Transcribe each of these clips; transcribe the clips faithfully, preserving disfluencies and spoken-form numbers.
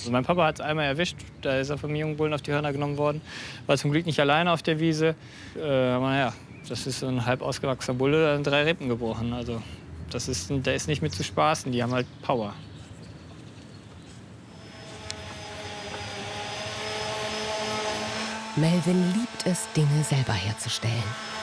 Also mein Papa hat es einmal erwischt, da ist er vom jungen Bullen auf die Hörner genommen worden. War zum Glück nicht alleine auf der Wiese. Äh, aber naja, das ist so ein halb ausgewachsener Bulle, da sind drei Rippen gebrochen. Also das ist, der ist nicht mit zu spaßen, die haben halt Power. Melvin liebt es, Dinge selber herzustellen.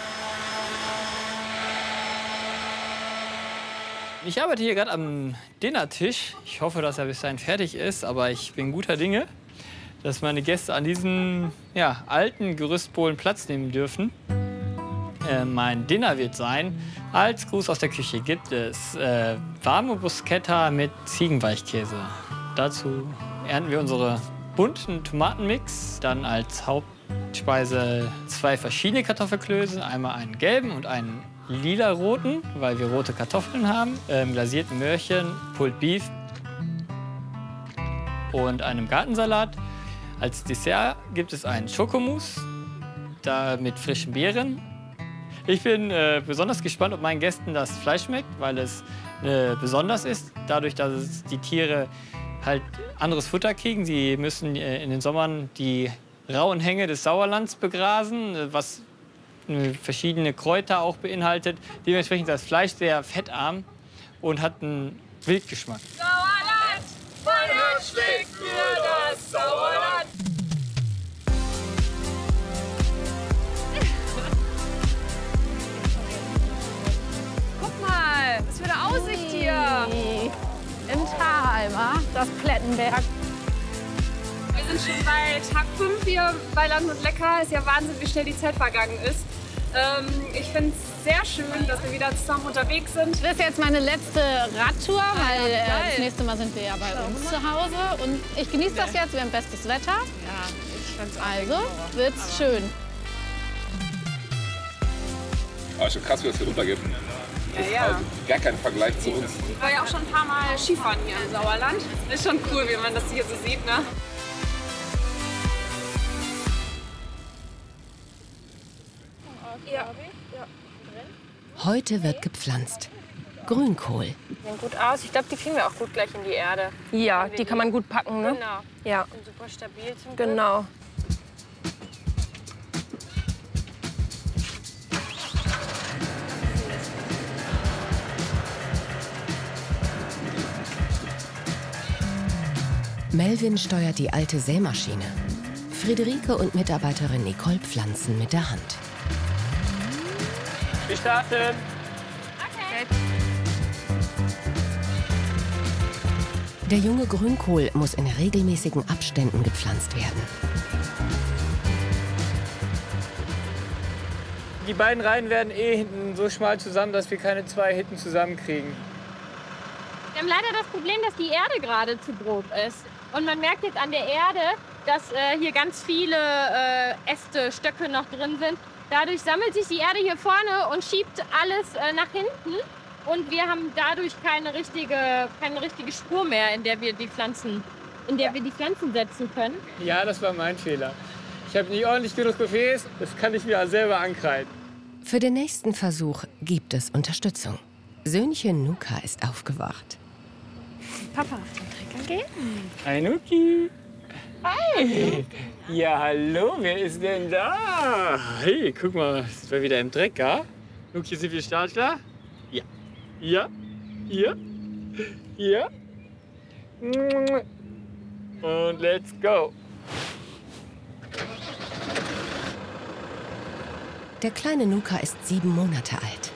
Ich arbeite hier gerade am Dinnertisch. Ich hoffe, dass er bis dahin fertig ist, aber ich bin guter Dinge, dass meine Gäste an diesem ja, alten Gerüstbohlen Platz nehmen dürfen. Äh, mein Dinner wird sein, als Gruß aus der Küche gibt es äh, warme Bruschetta mit Ziegenweichkäse. Dazu ernten wir unsere bunten Tomatenmix, dann als Hauptspeise zwei verschiedene Kartoffelklöße, einmal einen gelben und einen lila-roten, weil wir rote Kartoffeln haben, ähm, glasierten Möhrchen, Pulled Beef und einem Gartensalat. Als Dessert gibt es einen Schokomousse, da mit frischen Beeren. Ich bin äh, besonders gespannt, ob meinen Gästen das Fleisch schmeckt, weil es äh, besonders ist, dadurch, dass es die Tiere halt anderes Futter kriegen. Sie müssen äh, in den Sommern die rauen Hänge des Sauerlands begrasen, äh, was äh, verschiedene Kräuter auch beinhaltet. Dementsprechend ist das Fleisch sehr fettarm und hat einen Wildgeschmack. Sauerland, mein Herz schlägt für das Sauerland. Guck mal, was für eine Aussicht hier. Im Tal, wa? Das Plettenberg. Wir sind schon bei Tag fünf hier bei Land und Lecker. Ist ja Wahnsinn, wie schnell die Zeit vergangen ist. Ähm, ich finde es sehr schön, dass wir wieder zusammen unterwegs sind. Das ist jetzt meine letzte Radtour, weil ja, äh, das nächste Mal sind wir ja bei uns zu Hause. Und ich genieße das jetzt, wir haben bestes Wetter. Ja, ich fand's Also wird's schön. Aber schon krass, wie das hier runtergeht. Das ist also gar kein Vergleich zu uns. Ich war ja auch schon ein paar Mal Skifahren hier im Sauerland. Ist schon cool, wie man das hier so sieht, ne? Ja. Heute wird gepflanzt. Grünkohl. Sehen gut aus. Ich glaube, die kriegen wir auch gut gleich in die Erde. Ja, die kann man gut packen, ne? Genau. Ja, Und super stabil zum Glück. genau. Melvin steuert die alte Sämaschine. Friederike und Mitarbeiterin Nicole pflanzen mit der Hand. Wir starten. Okay. Der junge Grünkohl muss in regelmäßigen Abständen gepflanzt werden. Die beiden Reihen werden eh hinten so schmal zusammen, dass wir keine zwei hinten zusammenkriegen. Wir haben leider das Problem, dass die Erde gerade zu grob ist. Und man merkt jetzt an der Erde, dass äh, hier ganz viele äh, Äste, Stöcke noch drin sind. Dadurch sammelt sich die Erde hier vorne und schiebt alles äh, nach hinten. Und wir haben dadurch keine richtige, keine richtige Spur mehr, in der wir die Pflanzen, in der wir die Pflanzen setzen können. Ja, das war mein Fehler. Ich habe nicht ordentlich genug Gefäß, das kann ich mir selber ankreiden. Für den nächsten Versuch gibt es Unterstützung. Söhnchen Nuka ist aufgewacht. Papa auf den Trecker gehen? Hi, Nuki. Hi. Ja, hallo, wer ist denn da? Hey, guck mal, sind wir wieder im Trecker. Nuki, sind wir startklar? Ja. Ja. Hier. Hier. Und let's go. Der kleine Nuka ist sieben Monate alt.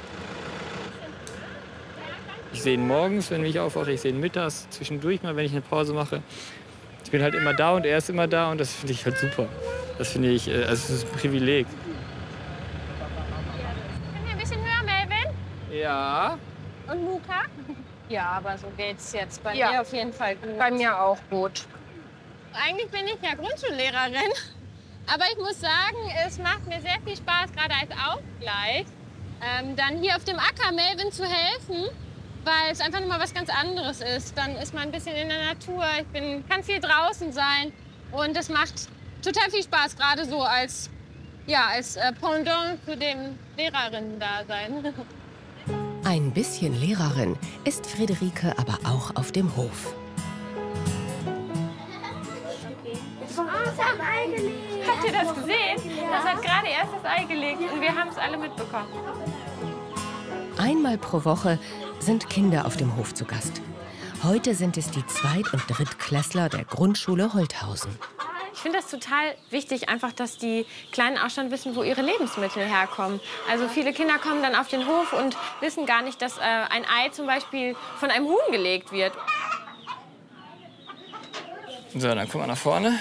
Ich sehe ihn morgens, wenn ich aufwache, ich sehe ihn mittags, zwischendurch mal, wenn ich eine Pause mache. Ich bin halt immer da und er ist immer da und das finde ich halt super. Das finde ich, also es ist ein Privileg. Können wir ein bisschen höher, Melvin? Ja. Und Nuka? Ja, aber so geht's jetzt bei Ja. mir auf jeden Fall gut. Bei mir auch gut. Eigentlich bin ich ja Grundschullehrerin. Aber ich muss sagen, es macht mir sehr viel Spaß, gerade als Ausgleich, ähm, dann hier auf dem Acker Melvin zu helfen, weil es einfach noch mal was ganz anderes ist. Dann ist man ein bisschen in der Natur, ich bin, kann viel draußen sein und das macht total viel Spaß, gerade so als, ja, als äh, Pendant zu dem Lehrerinnen-Dasein. Ein bisschen Lehrerin ist Friederike aber auch auf dem Hof. hat Ei gelegt. Habt ihr das gesehen? Das hat gerade erst das Ei gelegt und wir haben es alle mitbekommen. Einmal pro Woche sind Kinder auf dem Hof zu Gast. Heute sind es die Zweit- und Drittklässler der Grundschule Holthausen. Ich finde das total wichtig, einfach, dass die Kleinen auch schon wissen, wo ihre Lebensmittel herkommen. Also viele Kinder kommen dann auf den Hof und wissen gar nicht, dass äh, ein Ei zum Beispiel von einem Huhn gelegt wird. So, dann guck mal nach vorne.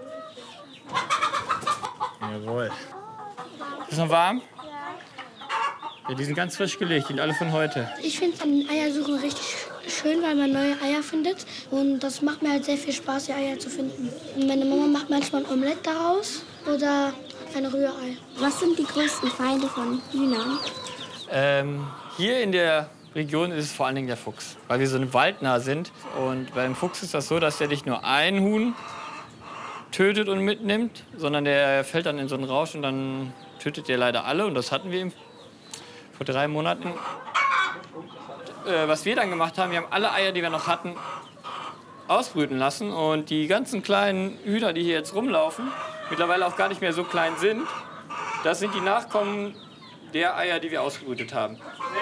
Jawohl. Ist noch warm? Ja, die sind ganz frisch gelegt, die sind alle von heute. Ich finde Eiersuchen richtig schön, weil man neue Eier findet. Und das macht mir halt sehr viel Spaß, die Eier zu finden. Und meine Mama macht manchmal ein Omelett daraus oder ein Rührei. Was sind die größten Feinde von Hühnern? Ähm, hier in der Region ist es vor allen Dingen der Fuchs, weil wir so waldnah sind. Und beim Fuchs ist das so, dass der nicht nur ein Huhn tötet und mitnimmt, sondern der fällt dann in so einen Rausch und dann tötet der leider alle. Und das hatten wir vor drei Monaten. Äh, was wir dann gemacht haben, wir haben alle Eier, die wir noch hatten, ausbrüten lassen. Und die ganzen kleinen Hühner, die hier jetzt rumlaufen, mittlerweile auch gar nicht mehr so klein sind, das sind die Nachkommen der Eier, die wir ausgebrütet haben.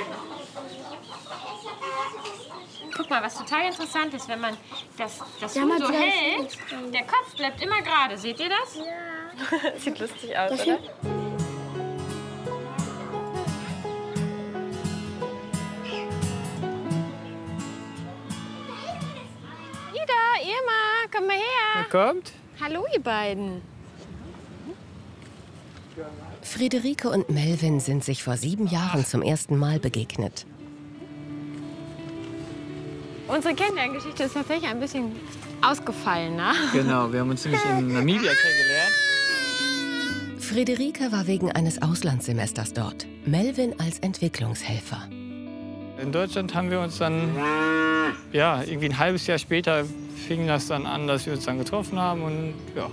Guck mal, was total interessant ist, wenn man das, das Ja, Huhn man so sieht hält, der Kopf bleibt immer gerade. Seht ihr das? Ja. Sieht lustig aus, Das oder? Ida, Irma, komm mal her. Wer kommt? Hallo, ihr beiden. Friederike und Melvin sind sich vor sieben Jahren zum ersten Mal begegnet. Unsere Kennenlerngeschichte ist tatsächlich ein bisschen ausgefallener. Genau, wir haben uns nämlich in Namibia kennengelernt. Friederike war wegen eines Auslandssemesters dort, Melvin als Entwicklungshelfer. In Deutschland haben wir uns dann, ja, irgendwie ein halbes Jahr später fing das dann an, dass wir uns dann getroffen haben und ja.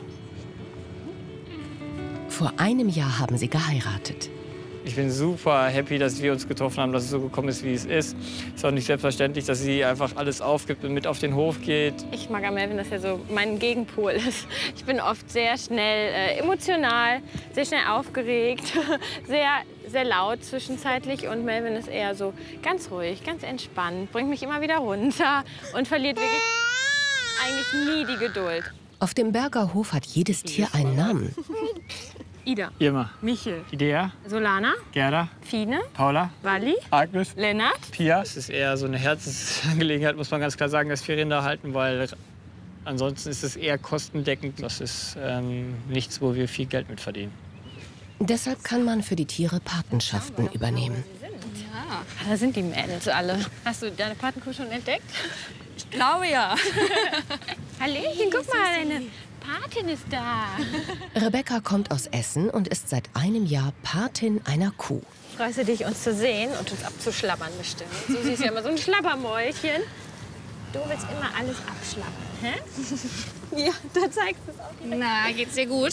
Vor einem Jahr haben sie geheiratet. Ich bin super happy, dass wir uns getroffen haben, dass es so gekommen ist, wie es ist. Es ist auch nicht selbstverständlich, dass sie einfach alles aufgibt und mit auf den Hof geht. Ich mag an Melvin, dass er so mein Gegenpol ist. Ich bin oft sehr schnell äh, emotional, sehr schnell aufgeregt, sehr, sehr laut zwischenzeitlich. Und Melvin ist eher so ganz ruhig, ganz entspannt, bringt mich immer wieder runter und verliert wirklich eigentlich nie die Geduld. Auf dem Berger Hof hat jedes Tier einen Namen. Ida, Irma, Michel, Idea, Solana, Gerda, Fine, Paula, Wally, Agnes, Lennart. Pia. Es ist eher so eine Herzensangelegenheit, muss man ganz klar sagen, dass wir Rinder halten, weil ansonsten ist es eher kostendeckend. Das ist ähm, nichts, wo wir viel Geld mit verdienen. Deshalb kann man für die Tiere Patenschaften übernehmen. Ja, da sind die Mädels alle. Hast du deine Patenkuh schon entdeckt? Ich glaube ja. Hallöchen, guck mal, deine Patin ist da. Rebecca kommt aus Essen und ist seit einem Jahr Patin einer Kuh. Freust du dich, uns zu sehen und uns abzuschlabbern bestimmt? So siehst du ja immer so ein Schlabbermäulchen. Du willst immer alles abschlabbern, hä? Ja, da zeigst du es auch direkt. Na, geht's dir gut?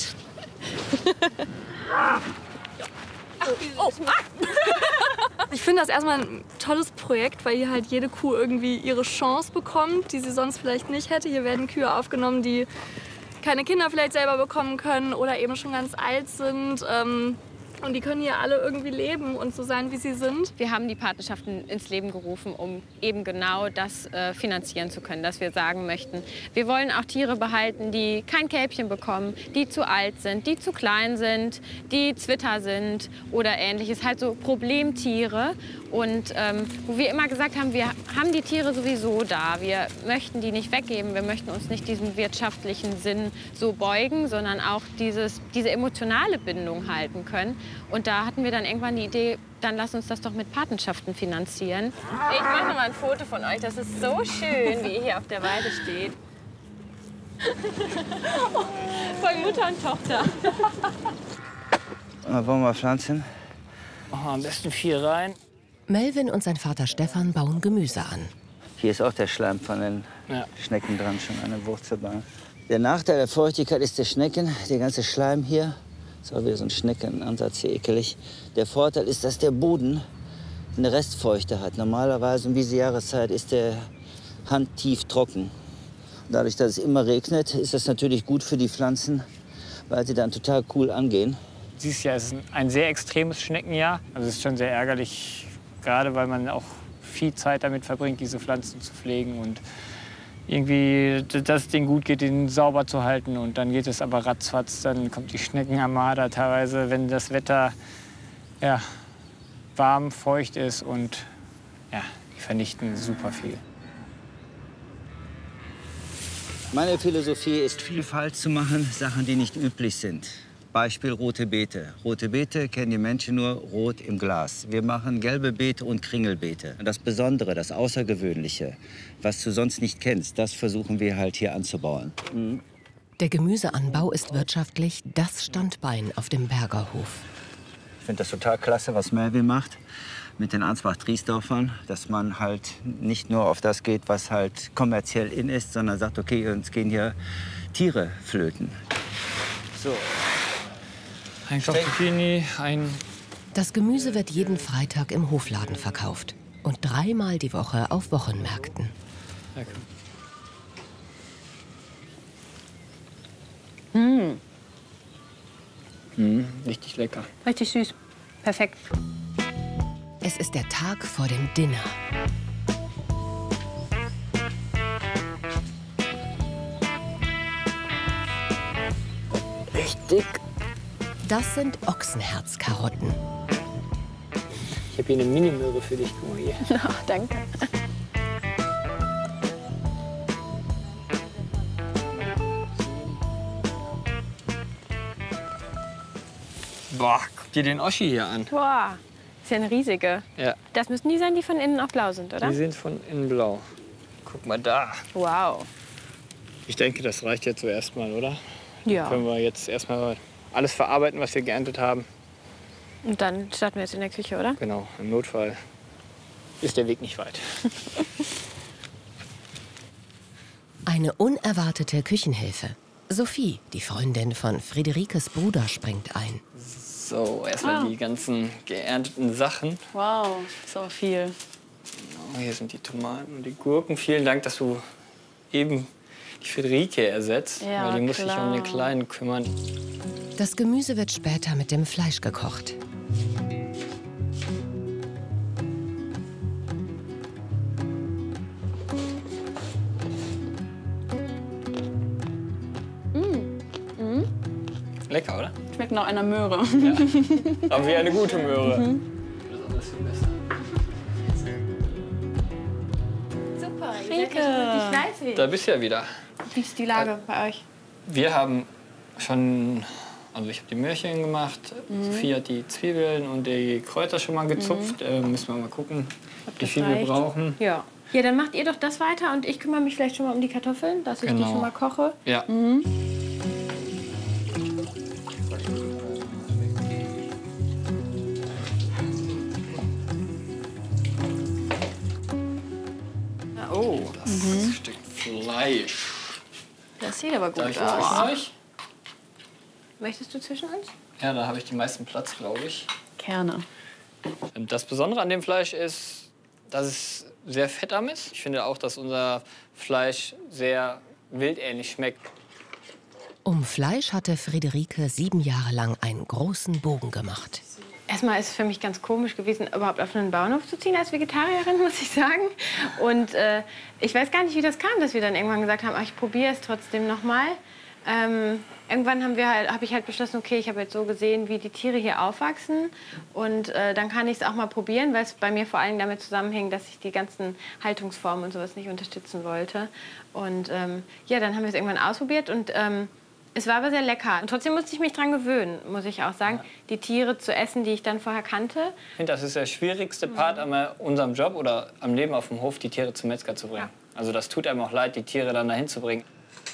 Oh, Ich finde das erstmal ein tolles Projekt, weil hier halt jede Kuh irgendwie ihre Chance bekommt, die sie sonst vielleicht nicht hätte. Hier werden Kühe aufgenommen, die keine Kinder vielleicht selber bekommen können oder eben schon ganz alt sind. Ähm, und die können hier alle irgendwie leben und so sein, wie sie sind. wir haben die Patenschaften ins Leben gerufen, um eben genau das äh, finanzieren zu können, dass wir sagen möchten, wir wollen auch Tiere behalten, die kein Kälbchen bekommen, die zu alt sind, die zu klein sind, die Zwitter sind oder ähnliches, halt so Problemtiere. Und ähm, wo wir immer gesagt haben, wir haben die Tiere sowieso da, wir möchten die nicht weggeben, wir möchten uns nicht diesem wirtschaftlichen Sinn so beugen, sondern auch dieses, diese emotionale Bindung halten können. Und da hatten wir dann irgendwann die Idee, dann lass uns das doch mit Patenschaften finanzieren. Ich mache noch mal ein Foto von euch, das ist so schön, wie ihr hier auf der Weide steht. Voll Mutter und Tochter. Wollen wir mal pflanzen? Machen wir am besten vier rein. Melvin und sein Vater Stefan bauen Gemüse an. Hier ist auch der Schleim von den Ja. Schnecken dran, schon an der Wurzelbahn. Der Nachteil der Feuchtigkeit ist der Schnecken, der ganze Schleim hier. Das ist auch wieder so ein Schneckenansatz hier, ekelig. Der Vorteil ist, dass der Boden eine Restfeuchte hat. Normalerweise um diese Jahreszeit ist der handtief trocken. Dadurch, dass es immer regnet, ist das natürlich gut für die Pflanzen, weil sie dann total cool angehen. Dieses Jahr ist ein sehr extremes Schneckenjahr. Also es ist schon sehr ärgerlich, gerade weil man auch viel Zeit damit verbringt, diese Pflanzen zu pflegen und irgendwie, dass es denen gut geht, den sauber zu halten. Und dann geht es aber ratzfatz, dann kommt die Schneckenarmada teilweise, wenn das Wetter ja, warm, feucht ist und ja, die vernichten super viel. Meine Philosophie ist, Vielfalt zu machen, Sachen, die nicht üblich sind. Beispiel rote Beete. Rote Beete kennen die Menschen nur rot im Glas. Wir machen gelbe Beete und Kringelbeete. Und das Besondere, das Außergewöhnliche, was du sonst nicht kennst, das versuchen wir halt hier anzubauen. Mhm. Der Gemüseanbau ist wirtschaftlich das Standbein auf dem Bergerhof. Ich finde das total klasse, was Melvin macht mit den Ansbach-Triesdorfern, dass man halt nicht nur auf das geht, was halt kommerziell in ist, sondern sagt, okay, uns gehen hier Tiere flöten. So. Ein Zucchini, ein... Das Gemüse wird jeden Freitag im Hofladen verkauft und dreimal die Woche auf Wochenmärkten. Lecker. Mmh. Mmh, richtig lecker. Richtig süß. Perfekt. Es ist der Tag vor dem Dinner. Richtig. Das sind Ochsenherzkarotten. Ich habe hier eine Mini-Möhre für dich, guck mal hier. Oh, danke. Boah, guck dir den Oschi hier an. Boah, ist ja eine riesige. Ja. Das müssen die sein, die von innen auch blau sind, oder? Die sind von innen blau. Guck mal da. Wow. Ich denke, das reicht jetzt so erstmal, oder? Ja. Dann können wir jetzt erstmal alles verarbeiten, was wir geerntet haben. Und dann starten wir jetzt in der Küche, oder? Genau, im Notfall ist der Weg nicht weit. Eine unerwartete Küchenhilfe. Sophie, die Freundin von Friederikes Bruder, springt ein. So, erstmal Ah. die ganzen geernteten Sachen. Wow, so viel. Genau, hier sind die Tomaten und die Gurken. Vielen Dank, dass du eben die Friederike ersetzt. Ja, weil die muss sich klar. um den Kleinen kümmern. Das Gemüse wird später mit dem Fleisch gekocht. Lecker, oder? Schmeckt nach einer Möhre. Ja. Aber wie eine gute Möhre. Mhm. Besonders viel besser. Super, Friederike. richtig fleißig. Da bist du ja wieder. Wie ist die Lage bei euch? Wir haben schon, also ich habe die Möhrchen gemacht, Mhm. Sophie hat die Zwiebeln und die Kräuter schon mal gezupft. Mhm. Äh, müssen wir mal gucken, Ob wie das viel reicht? wir brauchen. Ja. Ja, dann macht ihr doch das weiter und ich kümmere mich vielleicht schon mal um die Kartoffeln, dass ich die Genau. schon mal koche. Ja. Mhm. Oh, das ist Mhm. ein Stück Fleisch. Das sieht aber Darf gut ich mal zwischen aus. euch? Möchtest du zwischen uns? Ja, da habe ich den meisten Platz, glaube ich. Gerne. Das Besondere an dem Fleisch ist, dass es sehr fettarm ist. Ich finde auch, dass unser Fleisch sehr wildähnlich schmeckt. Um Fleisch hatte Friederike sieben Jahre lang einen großen Bogen gemacht. Erstmal ist es für mich ganz komisch gewesen, überhaupt auf einen Bauernhof zu ziehen als Vegetarierin, muss ich sagen. Und äh, ich weiß gar nicht, wie das kam, dass wir dann irgendwann gesagt haben, ach, ich probiere es trotzdem noch mal. Ähm, irgendwann haben wir halt, habe ich halt beschlossen, okay, ich habe jetzt so gesehen, wie die Tiere hier aufwachsen. Und äh, dann kann ich es auch mal probieren, weil es bei mir vor allem damit zusammenhängt, dass ich die ganzen Haltungsformen und sowas nicht unterstützen wollte. Und ähm, ja, dann haben wir es irgendwann ausprobiert und ähm, es war aber sehr lecker. Und trotzdem musste ich mich dran gewöhnen, muss ich auch sagen, die Tiere zu essen, die ich dann vorher kannte. Ich finde, das ist der schwierigste Part an unserem Job oder am Leben auf dem Hof, die Tiere zum Metzger zu bringen. Ja. Also das tut einem auch leid, die Tiere dann dahin zu bringen.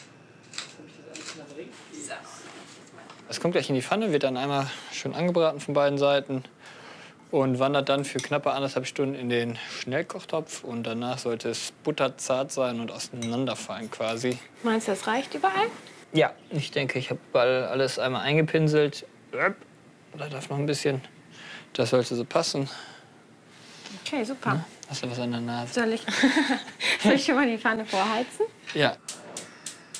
Das kommt gleich in die Pfanne, wird dann einmal schön angebraten von beiden Seiten und wandert dann für knappe anderthalb Stunden in den Schnellkochtopf. Und danach sollte es butterzart sein und auseinanderfallen quasi. Meinst du, das reicht überall? Ja, ich denke, ich habe alles einmal eingepinselt. Da darf noch ein bisschen. Das sollte so passen. Okay, super. Hast du was an der Nase? Soll ich, soll ich schon mal die Pfanne vorheizen? Ja.